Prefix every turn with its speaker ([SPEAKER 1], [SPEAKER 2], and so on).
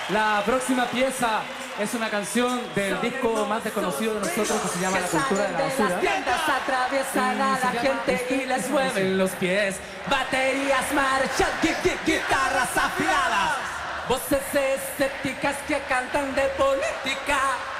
[SPEAKER 1] La próxima pieza es una canción del disco más desconocido de nosotros que se llama La Cultura de la Basura.
[SPEAKER 2] Las tiendas atraviesan a la gente y les mueven los pies. Baterías marchan, guitarras afiladas. Voces escépticas que cantan de política.